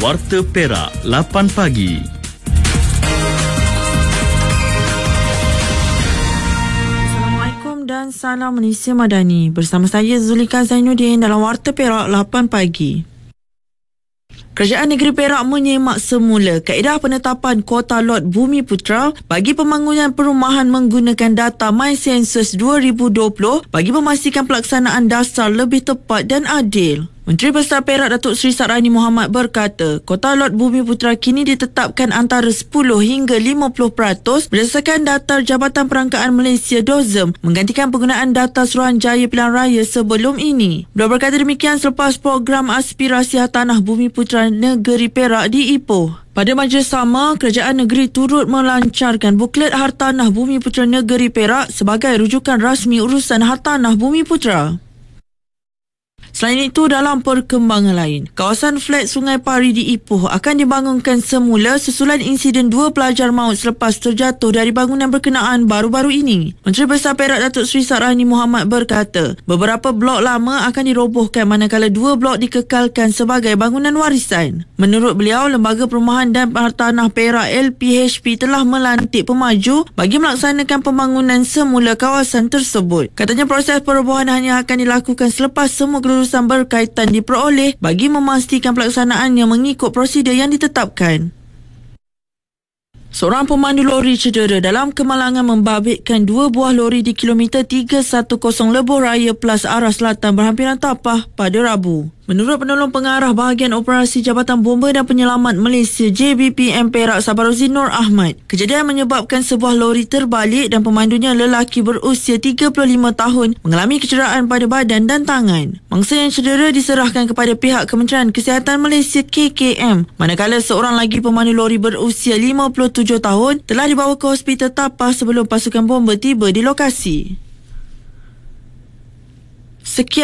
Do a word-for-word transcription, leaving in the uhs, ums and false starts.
Warta Perak lapan pagi. Assalamualaikum dan salam Malaysia Madani. Bersama saya Zulika Zainuddin dalam Warta Perak lapan pagi. Kerajaan Negeri Perak menyemak semula kaedah penetapan kuota lot Bumi Putra bagi pembangunan perumahan menggunakan data MyCensus dua ribu dua puluh bagi memastikan pelaksanaan dasar lebih tepat dan adil. Menteri Besar Perak Datuk Seri Sakrani Mohamad berkata, kuota lot Bumi Putra kini ditetapkan antara sepuluh hingga lima puluh peratus berdasarkan data Jabatan Perangkaan Malaysia D O Z M menggantikan penggunaan data Suruhanjaya Pilihan Raya sebelum ini. Beliau berkata demikian selepas program aspirasi hartanah Bumi Putra Negeri Perak di Ipoh. Pada majlis sama, kerajaan negeri turut melancarkan buklet hartanah Bumi Putra Negeri Perak sebagai rujukan rasmi urusan hartanah Bumi Putra. Selain itu, dalam perkembangan lain, kawasan flat Sungai Pari di Ipoh akan dibangunkan semula susulan insiden dua pelajar maut selepas terjatuh dari bangunan berkenaan baru-baru ini. Menteri Besar Perak Datuk Seri Sakrani Mohamad berkata, beberapa blok lama akan dirobohkan manakala dua blok dikekalkan sebagai bangunan warisan. Menurut beliau, Lembaga Perumahan dan Hartanah Perak L P H P telah melantik pemaju bagi melaksanakan pembangunan semula kawasan tersebut. Katanya proses perobohan hanya akan dilakukan selepas semua kelulusan berkaitan diperoleh bagi memastikan pelaksanaannya mengikut prosedur yang ditetapkan. Seorang pemandu lori cedera dalam kemalangan membabitkan dua buah lori di kilometer tiga seratus Lebuh Raya Plus arah selatan berhampiran tapah pada Rabu. Menurut penolong pengarah bahagian operasi Jabatan Bomba dan Penyelamat Malaysia J B P M Perak Sabaruddin Nur Ahmad, kejadian menyebabkan sebuah lori terbalik dan pemandunya lelaki berusia tiga puluh lima tahun mengalami kecederaan pada badan dan tangan. Mangsa yang cedera diserahkan kepada pihak Kementerian Kesihatan Malaysia K K M, manakala seorang lagi pemandu lori berusia lima puluh tujuh tahun telah dibawa ke hospital Tapah sebelum pasukan bomba tiba di lokasi. Sekian